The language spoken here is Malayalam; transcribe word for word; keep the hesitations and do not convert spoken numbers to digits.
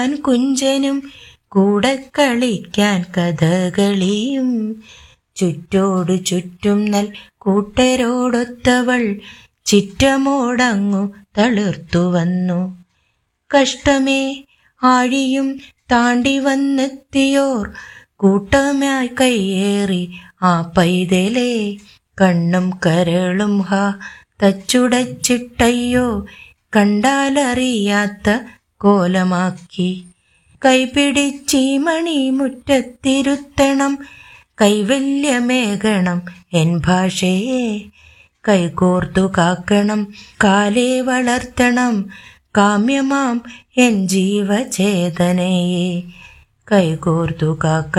കുഞ്ചനും കൂടെ കളിക്കാൻ കഥകളിയും. ചുറ്റോടു ചുറ്റും നൽ കൂട്ടരോടൊത്തവൾ ചിറ്റമോടങ്ങു തളിർത്തു വന്നു. കഷ്ടമേ ആഴിയും താണ്ടി വന്നെത്തിയോർ കൂട്ടമായി കയ്യേറി ആ പൈതലേ. കണ്ണും കരളും ഹാ തച്ചുടച്ചിട്ടയ്യോ കണ്ടാലറിയാത്ത കോലമാക്കി. കൈപിടിച്ചീ മണി മുറ്റത്തിരുത്തണം, കൈവല്യമേകണം എൻ ഭാഷയെ. കൈകോർത്തു കാക്കണം, കാലേ വളർത്തണം കാമ്യമാം എൻ ജീവചേതനയെ. കൈകോർത്തു കാക്കണം